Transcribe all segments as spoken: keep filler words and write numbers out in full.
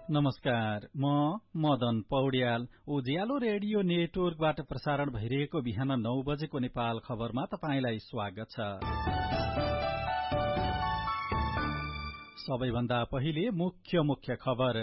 नमस्कार, म मदन पौड्याल उज्यालो रेडियो नेटवर्कबाट प्रसारण भइरहेको बिहान नौ बजेको नेपाल खबरमा तपाईंलाई स्वागत छ। सबैभन्दा पहिले मुख्य मुख्य खबर।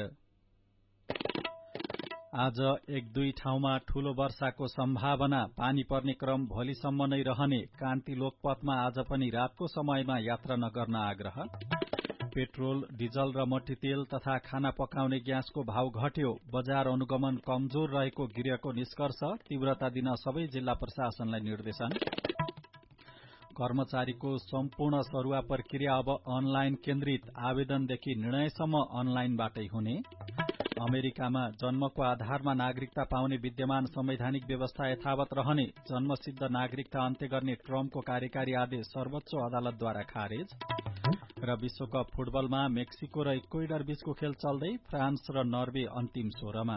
आज एक दुई ठाउँमा ठूलो वर्षाको सम्भावना, पानी पर्ने क्रम भोलिसम्म नै रहने। कान्ति लोकपथमा आज पनि रातको समयमा यात्रा नगर्न आग्रह। पेट्रोल, डिजल र मट्टीतेल तथा खाना पकाउने ग्यासको भाव घट्यो। बजार अनुगमन कमजोर रहेको गृहको निष्कर्ष, तीव्रता दिन सबै जिल्ला प्रशासनलाई निर्देशन। कर्मचारीको सम्पूर्ण सरुवा प्रक्रिया अब अनलाइन केन्द्रित, आवेदनदेखि निर्णयसम्म अनलाइनबाटै हुने। अमेरिकामा जन्मको आधारमा नागरिकता पाउने विद्यमान संवैधानिक व्यवस्था यथावत रहने। जन्मसिद्ध नागरिकता अन्त्य गर्ने ट्रम्पको कार्यकारी आदेश सर्वोच्च अदालतद्वारा खारेज। र विश्वकप फुटबलमा मेक्सिको र इक्वेडर बीचको खेल चल्दै, फ्रान्स र नर्वे अन्तिम सोह्रमा।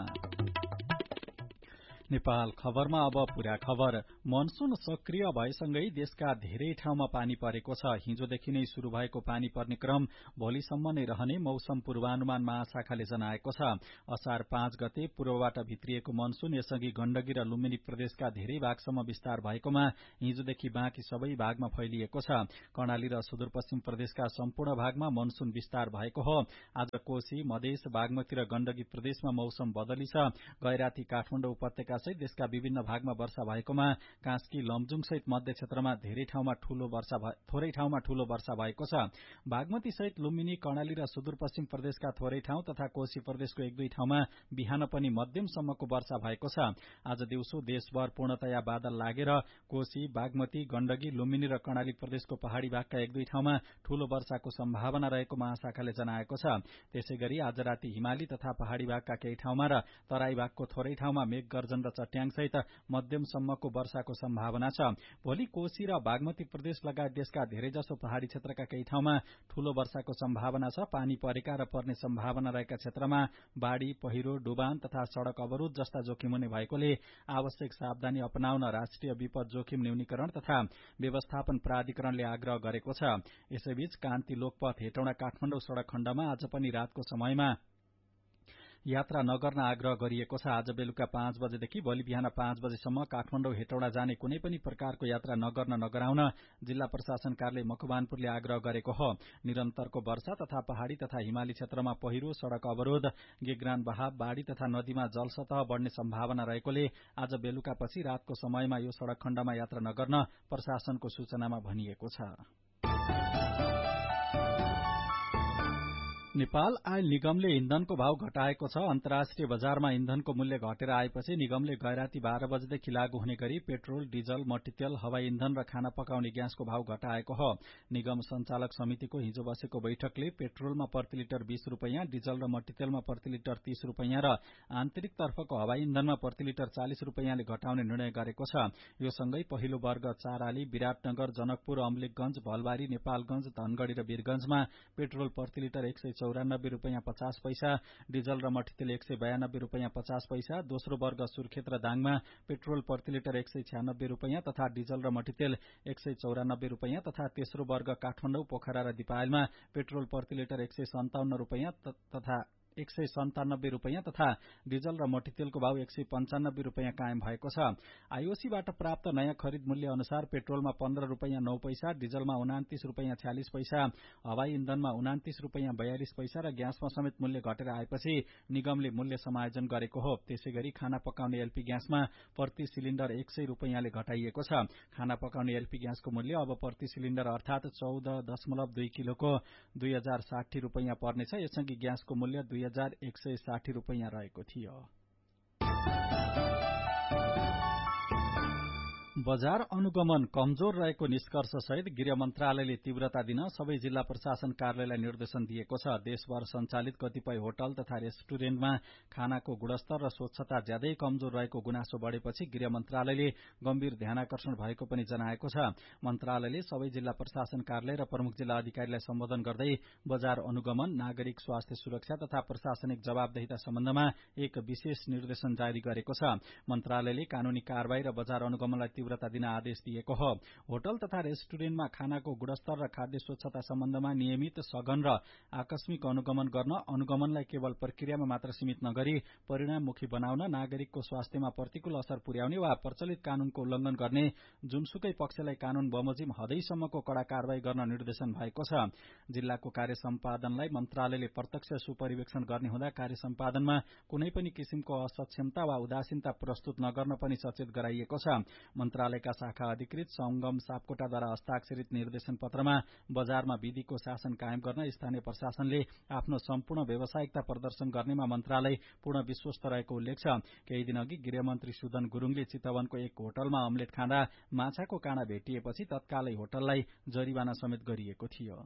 नेपाल खबरमा अब पूरा खबर। मनसून सक्रिय भएसँगै देशका धेरै ठाउँमा पानी परेको छ। हिजोदेखि नै शुरू भएको पानी पर्ने क्रम भोलिसम्म नै रहने मौसम पूर्वानुमान महाशाखाले जनाएको छ। असार पाँच गते पूर्वबाट भित्रिएको मनसून यसअघि गण्डकी र लुम्बिनी प्रदेशका धेरै भागसम्म विस्तार भएकोमा हिजोदेखि बाँकी सबै भागमा फैलिएको छ। कर्णाली र सुदूरपश्चिम प्रदेशका सम्पूर्ण भागमा मनसून विस्तार भएको हो। आज कोशी, मधेस, बागमती र गण्डकी प्रदेशमा मौसम बदली छ। गैराती, काठमाडौँ उपत्यका सहित देशका विभिन्न भागमा वर्षा भएकोमा कास्की, लमजुङ सहित मध्य क्षेत्रमा धेरै ठाउँमा ठूलो वर्षा थोरै ठाउँमा ठूलो वर्षा भएको छ। बागमती सहित लुम्बिनी, कर्णाली र सुदूरपश्चिम प्रदेशका थोरै ठाउँ तथा कोशी प्रदेशको एक दुई ठाउँमा बिहान पनि मध्यमसम्मको वर्षा भएको छ। आज दिउँसो देशभर पूर्णतया बादल लागेर कोशी, बागमती, गण्डकी, लुम्बिनी र कर्णाली प्रदेशको पहाड़ी भागका एक दुई ठाउँमा ठूलो वर्षाको सम्भावना रहेको महाशाखाले जनाएको छ। त्यसैगरी आज राति हिमाली तथा पहाड़ी भागका केही ठाउँमा र तराई भागको थोरै ठाउँमा मेघ गर्जन र चट्याङ सहित मध्यमसम्मको वर्षाको सम्भावना छ। भोलि कोशी र बागमती प्रदेश लगायत देशका धेरैजसो पहाड़ी क्षेत्रका केही ठाउँमा ठूलो वर्षाको सम्भावना छ। पानी परेका र पर्ने सम्भावना रहेका क्षेत्रमा बाढ़ी, पहिरो, डुबान तथा सड़क अवरोध जस्ता जोखिम हुने भएकोले आवश्यक सावधानी अपनाउन राष्ट्रिय विपद जोखिम न्यूनीकरण तथा व्यवस्थापन प्राधिकरणले आग्रह गरेको छ। यसैबीच कान्ति लोकपथ हेटौँडा काठमाडौँ सड़क खण्डमा आज पनि रातको समयमा यात्रा नगर्न आग्रह गरिएको छ। आज बेलुका पाँच बजेदेखि भोलि बिहान पाँच बजेसम्म काठमाडौँ हेटौँडा जाने कुनै पनि प्रकारको यात्रा नगर्न नगराउन जिल्ला प्रशासन कार्यालय मकवानपुरले आग्रह गरेको हो। निरन्तरको वर्षा तथा पहाड़ी तथा हिमाली क्षेत्रमा पहिरो, सड़क अवरोध, गेग्रान बहाव, बाढ़ी तथा नदीमा जलसतह बढ़ने सम्भावना रहेकोले आज बेलुकापछि रातको समयमा यो सड़क खण्डमा यात्रा नगर्न प्रशासनको सूचनामा भनिएको छ। नेपाल आयल निगमले इन्धनको भाव घटाएको छ। अन्तर्राष्ट्रिय बजारमा इन्धनको मूल्य घटेर आएपछि निगमले गैराती बाह्र बजेदेखि लागू हुने गरी पेट्रोल, डिजल, मट्टीतेल, हवाई इन्धन र खाना पकाउने ग्यासको भाव घटाएको हो। निगम संचालक समितिको हिजो बसेको बैठकले पेट्रोलमा प्रति लिटर बीस रूपैयाँ, डिजल र मट्टीतेलमा प्रति लिटर तीस रूपैयाँ र आन्तरिक तर्फको हवाई इन्धनमा प्रति लिटर चालिस रूपैयाँले घटाउने निर्णय गरेको छ। यो सँगै पहिलो वर्ग चाराली, विराटनगर, जनकपुर, अमलेखगंज, भलबारी, नेपालगंज, धनगढ़ी र वीरगंजमा पेट्रोल प्रति लिटर एक सय चौरानब्बे रूपैयाँ पचास पैसा, डिजल र मट्टीतेल एक सय बयानब्बे रूपैयाँ पचास पैसा। दोस्रो वर्ग सुर्खेत र दाङमा पेट्रोल प्रति लिटर एक सय छ्यानब्बे रूपैयाँ तथा डिजल र मट्टीतेल एक सय चौरानब्बे रूपैयाँ तथा तेस्रो वर्ग काठमाडौँ, पोखरा र दिपायलमा पेट्रोल प्रति लिटर एक सय सन्ताउन्न रूपैयाँ तथा एक सय सन्तानब्बे रूपैयाँ तथा डिजल र मट्टीतेलको भाव एक सय पञ्चानब्बे रूपैयाँ कायम भएको छ। आईओसीबाट प्राप्त नयाँ खरिद मूल्य अनुसार पेट्रोलमा पन्ध्र रूपैयाँ नौ पैसा, डिजलमा उनातिस रूपैयाँ छ्यालिस पैसा, हवाई इन्धनमा उनातिस रूपैयाँ बयालिस पैसा र ग्यासमा समेत मूल्य घटेर आएपछि निगमले मूल्य समायोजन गरेको हो। त्यसैगरी खाना पकाउने एलपी ग्यासमा प्रति सिलिण्डर एक सय रूपैयाँले घटाइएको छ। खाना पकाउने एलपी ग्यासको मूल्य अब प्रति सिलिण्डर अर्थात चौध दशमलव दुई किलोको दुई हजार साठी रूपैयाँ पर्नेछ। यसअघि ग्यासको मूल्य दुई हजार एक सय साठी रूपैयाँ रहेको थियो। बजार अनुगमन कमजोर रहेको निष्कर्ष सहित गृह मन्त्रालयले तीव्रता दिन सबै जिल्ला प्रशासन कार्यालयलाई निर्देशन दिएको छ। देशभर सञ्चालित कतिपय होटल तथा रेस्टुरेन्टमा खानाको गुणस्तर र स्वच्छता ज्यादै कमजोर रहेको गुनासो बढ़ेपछि गृह मन्त्रालयले गम्भीर ध्यानाकर्षण भएको पनि जनाएको छ। मन्त्रालयले सबै जिल्ला प्रशासन कार्यालय र प्रमुख जिल्ला अधिकारीलाई सम्बोधन गर्दै बजार अनुगमन, नागरिक स्वास्थ्य सुरक्षा तथा प्रशासनिक जवाबदेहिता सम्बन्धमा एक विशेष निर्देशन जारी गरेको छ। मन्त्रालयले कानूनी कारबाही र बजार अनुगमनलाई तीव्रता दिन आदेश दिएको हो। होटल तथा रेस्टुरेन्टमा खानाको गुणस्तर र खाद्य स्वच्छता सम्बन्धमा नियमित सघन र आकस्मिक अनुगमन गर्न, अनुगमनलाई केवल प्रक्रियामा मात्र सीमित नगरी परिणाममुखी बनाउन, नागरिकको स्वास्थ्यमा प्रतिकूल असर पुर्याउने वा प्रचलित कानूनको उल्लंघन गर्ने जुनसुकै पक्षलाई कानून बमोजिम हदैसम्मको कड़ा कारवाही गर्न निर्देशन भएको छ। जिल्लाको कार्य सम्पादनलाई मन्त्रालयले प्रत्यक्ष सुपरिवेक्षण गर्ने हुँदा कार्य सम्पादनमा कुनै पनि किसिमको असक्षमता वा उदासीनता प्रस्तुत नगर्न पनि सचेत गराइएको छ। मन्त्रालयका शाखा अधिकृत संगम सापकोटाद्वारा हस्ताक्षरित निर्देशन पत्रमा बजारमा विधिको शासन कायम गर्न स्थानीय प्रशासनले आफ्नो सम्पूर्ण व्यावसायिकता प्रदर्शन गर्नेमा मन्त्रालय पूर्ण विश्वस्त रहेको उल्लेख छ। केही दिन अघि गृहमन्त्री सुदन गुरूङले चितवनको एक होटलमा अमलेट खाँदा माछाको काँडा भेटिएपछि तत्कालै होटललाई जरिवाना समेत गरिएको थियो।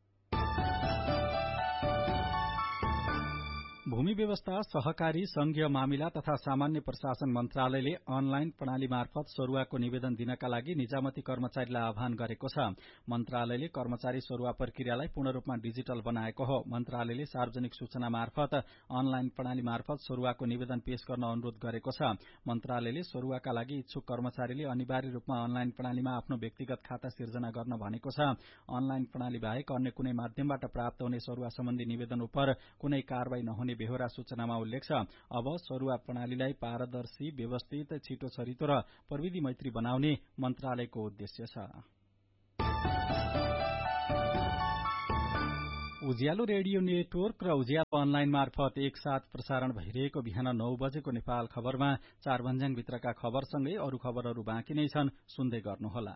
भूमि व्यवस्था, सहकारी, संघीय मामिला तथा सामान्य प्रशासन मन्त्रालयले अनलाइन प्रणाली मार्फत सरुवाको निवेदन दिनका लागि निजामती कर्मचारीलाई आह्वान गरेको छ। मन्त्रालयले कर्मचारी सरुवा प्रक्रियालाई पूर्ण रूपमा डिजिटल बनाएको हो। मन्त्रालयले सार्वजनिक सूचना मार्फत अनलाइन प्रणाली मार्फत सरुवाको निवेदन पेश गर्न अनुरोध गरेको छ। मन्त्रालयले सरुवाका लागि इच्छुक कर्मचारीले अनिवार्य रूपमा अनलाइन प्रणालीमा आफ्नो व्यक्तिगत खाता सिर्जना गर्न भनेको छ। अनलाइन प्रणाली बाहेक अन्य कुनै माध्यमबाट प्राप्त हुने सरुवा सम्बन्धी निवेदन उप कुनै कारवाही नहुने बेहोरा सूचनामा उल्लेख छ। अब सरुवा प्रणालीलाई पारदर्शी, व्यवस्थित, छिटो छरितो र प्रविधि मैत्री बनाउने मन्त्रालयको उद्देश्य छ। उज्यालो रेडियो नेटवर्क र उज्यालो अनलाइन मार्फत एकसाथ प्रसारण भइरहेको बिहान नौ बजेको नेपाल खबरमा चार भन्ज्याङभित्रका खबरसँगै अरू खबरहरू बाँकी नै छन्, सुन्दै गर्नुहोला।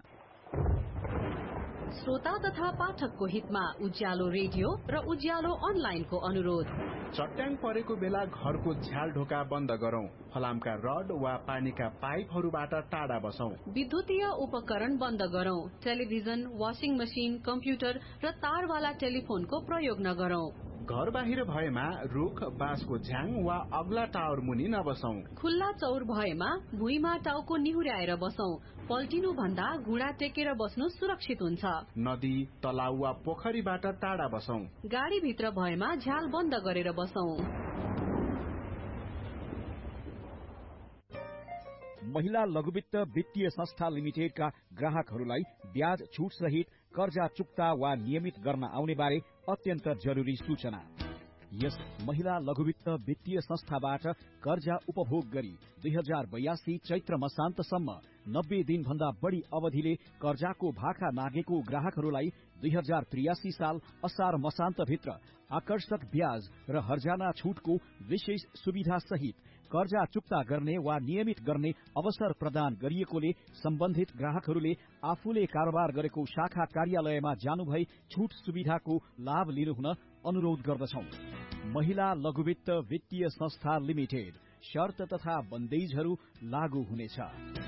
श्रोता तथा पाठकको हितमा उज्यालो रेडियो र उज्यालो अनलाइनको अनुरोध। चट्याङ परेको बेला घरको झ्याल ढोका बन्द गरौं। फलामका रड वा पानीका पाइपहरूबाट टाढा बसौं। विद्युतीय उपकरण बन्द गरौं। टेलिभिजन, वाशिङ मशिन, कम्प्युटर र तारवाला टेलिफोनको प्रयोग नगरौं। घर बाहिर भएमा रुख, बाँसको झ्याङ वा अग्ला टावर मुनि नबसौं। खुल्ला चौर भएमा भुइँमा टाउको निहुर्याएर बसौं। पल्टिनु भन्दा घुँडा टेकेर बस्नु सुरक्षित हुन्छ। नदी, तलाउ वा पोखरीबाट टाढा बसौं। गाडी भित्र भएमा झ्याल बन्द गरेर बसौं। महिला लघुवित्त वित्तीय संस्था लिमिटेडका ग्राहकहरूलाई ब्याज छुट सहित कर्जा चुक्ता वा नियमित गर्न आउने बारे अत्यन्त जरुरी सूचना। यस महिला लघुवित्त वित्तीय संस्थाबाट कर्जा उपभोग गरी दुई हजार बयासी चैत्र मसान्तसम्म नब्बे दिन भन्दा बढ़ी अवधिले कर्जाको भाका नागेको ग्राहकहरूलाई दुई हजार त्रियासी साल असार मसान्त भित्र आकर्षक ब्याज र हर्जाना छुटको विशेष सुविधा सहित कर्जा चुक्ता गर्ने वा नियमित गर्ने अवसर प्रदान गरिएकोले सम्बन्धित ग्राहकहरूले आफूले कारोबार गरेको शाखा कार्यालयमा जानुभई छुट सुविधाको लाभ लिनुहुन अनुरोध गर्दछौं। महिला लघुवित्त वित्तीय संस्था लिमिटेड। शर्त तथा बन्देजहरू लागू हुनेछ।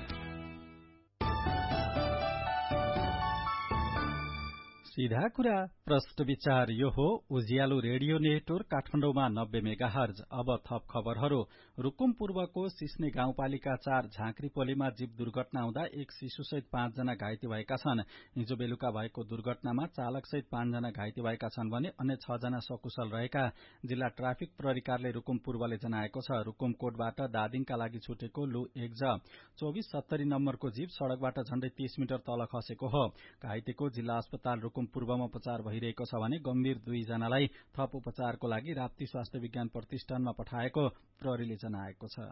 सीधा कुरा प्रश्न विचार यो हो उज्यालो रेडियो नेटवर्क काठमाडौँमा नब्बे मेगाहर्ज। अब थप खबरहरू। रुकुम पूर्वको सिस्ने गाउँपालिका चार झाँक्री पोलेमा जीव दुर्घटना हुँदा एक शिशुसहित पाँचजना घाइते भएका छन्। हिजो बेलुका भएको दुर्घटनामा चालकसहित पाँचजना घाइते भएका छन् भने अन्य छजना सकुशल रहेका जिल्ला ट्राफिक प्रहरी कार्यालय रुकुम पूर्वले जनाएको छ। रुकुम कोटबाट दादिङका लागि छुटेको लु एक ज चौबिस सत्तरी नम्बरको जीव सड़कबाट झण्डै तीस मिटर तल खसेको हो। घाइतेको जिल्ला अस्पताल रुकुम पूर्वमा उपचार भइरहेको छ भने गम्भीर दुईजनालाई थप उपचारको लागि राप्ती स्वास्थ्य विज्ञान प्रतिष्ठानमा पठाएको प्रहरीले जनाएको छ।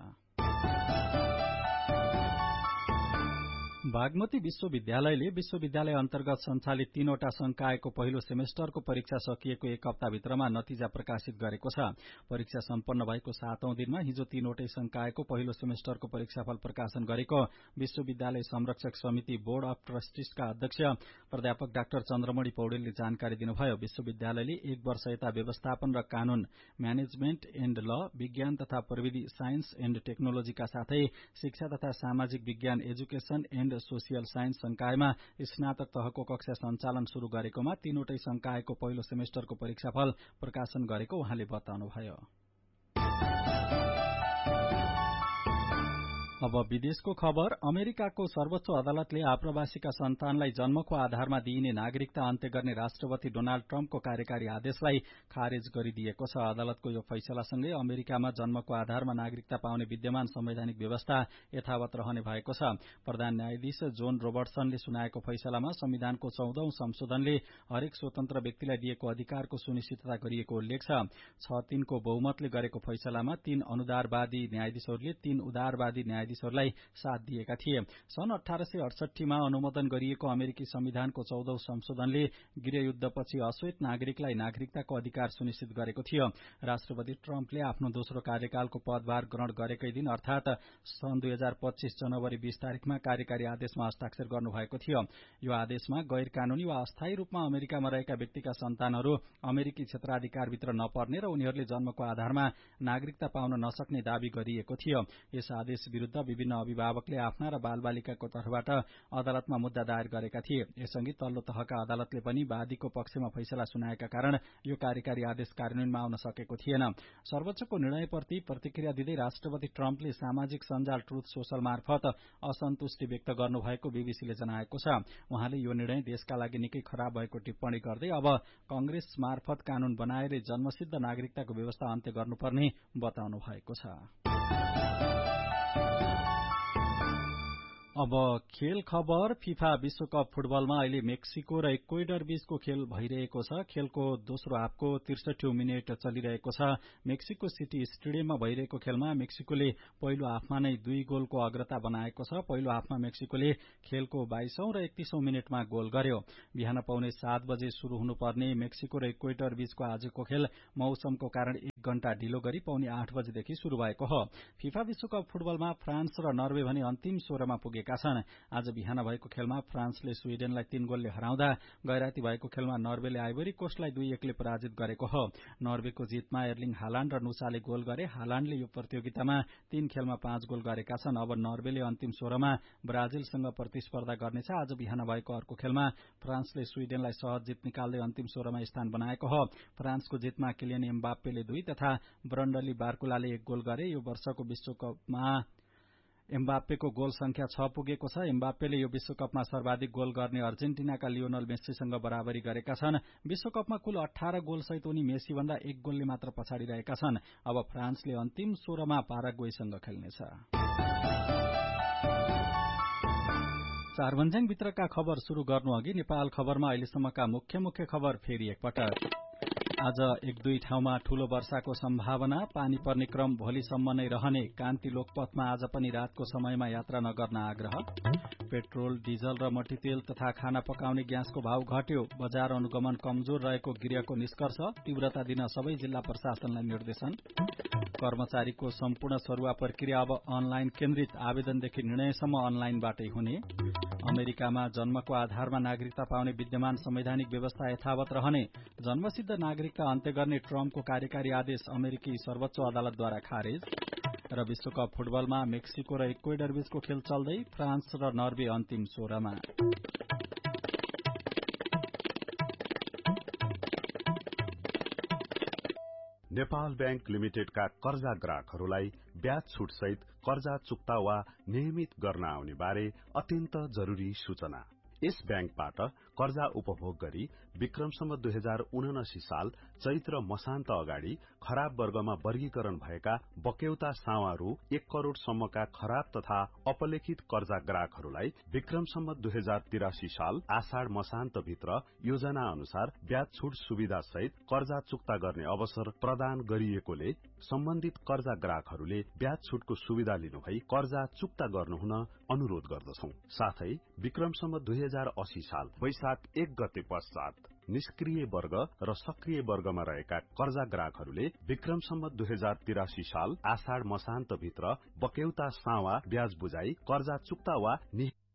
बागमती विश्वविद्यालयले विश्वविद्यालय अन्तर्गत सञ्चालित तीनवटा संकायको पहिलो सेमेस्टरको परीक्षा सकिएको एक हप्ताभित्रमा नतिजा प्रकाशित गरेको छ। परीक्षा सम्पन्न भएको सातौं दिनमा हिजो तीनवटै संकायको पहिलो सेमेस्टरको परीक्षाफल प्रकाशन गरेको विश्वविद्यालय संरक्षक समिति बोर्ड अफ ट्रस्टिजका अध्यक्ष प्राध्यापक डाक्टर चन्द्रमणि पौडेलले जानकारी दिनुभयो। विश्वविद्यालयले एक वर्ष यता व्यवस्थापन र कानून, म्यानेजमेन्ट एण्ड ल, विज्ञान तथा प्रविधि, साइन्स एण्ड टेक्नोलोजीका साथै शिक्षा तथा सामाजिक विज्ञान, एजुकेशन एण्ड सोसियल साइन्स संकायमा स्नातक तहको कक्षा सञ्चालन शुरू गरेकोमा तीनवटै संकायको पहिलो सेमेस्टरको परीक्षाफल प्रकाशन गरेको उहाँले बताउनुभयो। अब विदेशको खबर। अमेरिकाको सर्वोच्च अदालतले आप्रवासीका सन्तानलाई जन्मको आधारमा दिइने नागरिकता अन्त्य गर्ने राष्ट्रपति डोनाल्ड ट्रम्पको कार्यकारी आदेशलाई खारेज गरिदिएको छ। अदालतको यो फैसलासँगै अमेरिकामा जन्मको आधारमा नागरिकता पाउने विद्यमान संवैधानिक व्यवस्था यथावत रहने भएको छ। प्रधान न्यायाधीश जोन रोबर्टसनले सुनाएको फैसलामा संविधानको चौधौं संशोधनले हरेक स्वतन्त्र व्यक्तिलाई दिएको अधिकारको सुनिश्चितता गरिएको उल्लेख छ। छ तीनको बहुमतले गरेको फैसलामा तीन अनुदारवादी न्यायाधीशहरूले तीन उदारवादी न्यायाधीशहरूलाई साथ दिएका थिए। सन् अठार सय अडसठीमा अनुमोदन गरिएको अमेरिकी संविधानको चौधौं संशोधनले गृहयुद्धपछि अश्वेत नागरिकलाई नागरिकताको अधिकार सुनिश्चित गरेको थियो। राष्ट्रपति ट्रम्पले आफ्नो दोस्रो कार्यकालको पदभार ग्रहण गरेकै दिन अर्थात सन् दुई हजार पच्चीस जनवरी बीस तारिकमा कार्यकारी आदेशमा हस्ताक्षर गर्नुभएको थियो। यो आदेशमा गैर कानूनी वा अस्थायी रूपमा अमेरिकामा रहेका व्यक्तिका सन्तानहरू अमेरिकी क्षेत्राधिकारभित्र नपर्ने र उनीहरूले जन्मको आधारमा नागरिकता पाउन नसक्ने दावी गरिएको थियो। यस आदेश विरूद्ध विभिन्न अभिभावकले आफ्ना र बालबालिकाको तर्फबाट अदालतमा मुद्दा दायर गरेका थिए। यसअघि तल्लो तहका अदालतले पनि वादीको पक्षमा फैसला सुनाएका कारण यो कार्यकारी आदेश कार्यान्वयनमा आउन सकेको थिएन। सर्वोच्चको निर्णयप्रति प्रतिक्रिया दिँदै राष्ट्रपति ट्रम्पले सामाजिक सञ्जाल ट्रुथ सोशल मार्फत असन्तुष्टि व्यक्त गर्नुभएको बीबीसीले जनाएको छ। उहाँले यो निर्णय देशका लागि निकै खराब भएको टिप्पणी गर्दै अब कंग्रेस मार्फत कानून बनाएर जन्मसिद्ध नागरिकताको व्यवस्था अन्त्य गर्नुपर्ने बताउनु भएको छ। अब खेल खबर। फिफा विश्वकप फुटबलमा अहिले मेक्सिको र इक्वेडर बीचको खेल भइरहेको छ। खेलको दोस्रो हाफको त्रिसठी मिनट चलिरहेको छ। मेक्सिको सिटी स्टेडियममा भइरहेको खेलमा मेक्सिकोले पहिलो हाफमा नै दुई गोलको अग्रता बनाएको छ। पहिलो हाफमा मेक्सिकोले खेलको बाइसौं र एकतीसौं मिनटमा गोल गर्यो। बिहान पाउने सात बजे शुरू हुनुपर्ने मेक्सिको र इक्वेडर बीचको आजको खेल मौसमको कारण एक घण्टा ढिलो गरी पाउने आठ बजेदेखि शुरू भएको हो। फिफा विश्वकप फुटबलमा फ्रान्स र नर्वे भने अन्तिम सोह्रमा पुगे छन्। आज बिहान भएको खेलमा फ्रान्सले स्वीडेनलाई तीन गोलले हराउँदा गैराती भएको खेलमा नर्वेले आइभरी कोस्टलाई दुई एकले पराजित गरेको हो। नर्वेको जितमा एर्लिङ हालाण्ड र नुसाले गोल गरे। हालाण्डले यो प्रतियोगितामा तीन खेलमा पाँच गोल गरेका छन्। अब नर्वेले अन्तिम सोह्रमा ब्राजिलसँग प्रतिस्पर्धा गर्नेछ। आज बिहान भएको अर्को खेलमा फ्रान्सले स्वीडेनलाई सहज जित निकाल्दै अन्तिम सोह्रमा स्थान बनाएको हो। फ्रान्सको जितमा किलियन एम्बाप्पेले दुई तथा ब्रन्डली बार्कुलाले एक गोल गरे। यो वर्षको विश्वकपमा एम्बाप्पेको गोल संख्या छ पुगेको छ। एम्बाप्पेले यो विश्वकपमा सर्वाधिक गोल गर्ने अर्जेन्टिनाका लियोनल मेस्सीसँग बराबरी गरेका छन्। विश्वकपमा कुल अठार गोलसहित उनी मेस्सीभन्दा एक गोलले मात्र पछाडि रहेका छन्। अब फ्रान्सले अन्तिम सोह्रमा पाराग्वेसँग खेल्नेछ। चारभन्ज्याङ भित्रका खबर शुरू गर्नु अघि नेपाल खबरमा अहिलेसम्मका मुख्य मुख्य खबर फेरि एकपटक। आज एक दुई ठाउँमा ठूलो वर्षाको सम्भावना। पानी पर्ने क्रम भोलिसम्म नै रहने। कान्ति लोकपथमा आज पनि रातको समयमा यात्रा नगर्न आग्रह। पेट्रोल, डिजल र मट्टीतेल तथा खाना पकाउने ग्यासको भाव घट्यो। बजार अनुगमन कमजोर रहेको गृहको निष्कर्ष। तीव्रता दिन सबै जिल्ला प्रशासनलाई निर्देशन। कर्मचारीको सम्पूर्ण सरुवा प्रक्रिया अब अनलाइन केन्द्रित। आवेदनदेखि निर्णयसम्म अनलाइनबाटै हुने। अमेरिकामा जन्मको आधारमा नागरिकता पाउने विद्यमान संवैधानिक व्यवस्था यथावत रहने। जन्मसिद्ध नागरिकता अन्त्य गर्ने ट्रम्पको कार्यकारी आदेश अमेरिकी सर्वोच्च अदालतद्वारा खारेज। र विश्वकप फुटबलमा मेक्सिको र इक्वेडर बीचको खेल चल्दै फ्रान्स र नर्वे अन्तिम सोह्रमा। नेपाल बैंक लिमिटेडका कर्जा ग्राहकहरूलाई ब्याज छुट सहित कर्जा चुक्ता वा नियमित गर्न आउने बारे अत्यन्त जरूरी सूचना। यस बैंकबाट कर्जा उपभोग गरी विक्रमसम्म दुई हजार उनासी साल चैत्र मसान्त अगाडि खराब वर्गमा वर्गीकरण भएका बक्यौता सावा रु एक करोड़ सम्मका खराब तथा अपलेखित कर्जा ग्राहकहरूलाई विक्रमसम्म दुई हजार तिरासी साल आषाढ़ मसान्त भित्र योजना अनुसार ब्याज छुट सुविधा सहित कर्जा चुक्ता गर्ने अवसर प्रदान गरिएकोले सम्बन्धित कर्जा ग्राहकहरूले ब्याज छुटको सुविधा लिनुभई कर्जा चुक्ता गर्नुहुन अनुरोध गर्दछौं। साथै विक्रमसम्म दुई हजार अस्सी साल वैशाख एक गते पश्चात निष्क्रिय वर्ग र सक्रिय वर्गमा रहेका कर्जा ग्राहकहरूले विक्रमसम्म दुई हजार तिरासी साल आषाढ़ मसान्त भित्र बक्यौता सावा ब्याज बुझाई कर्जा चुक्ता वा